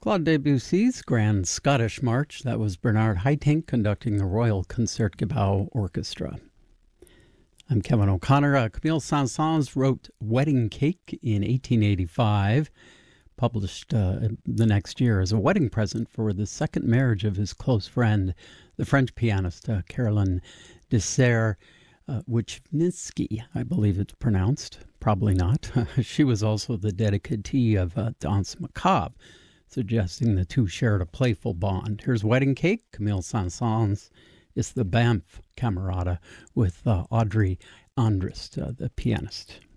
Claude Debussy's Grand Scottish March. That was Bernard Haitink conducting the Royal Concertgebouw Orchestra. I'm Kevin O'Connor. Camille Saint-Saëns wrote Wedding Cake in 1885, published the next year as a wedding present for the second marriage of his close friend, the French pianist Caroline Dessert-Wichnitsky, I believe it's pronounced. Probably not. She was also the dedicatee of Danse Macabre, suggesting the two shared a playful bond. Here's Wedding Cake. Camille Saint-Saëns is the Banff Camerata with Audrey Andrist, the pianist.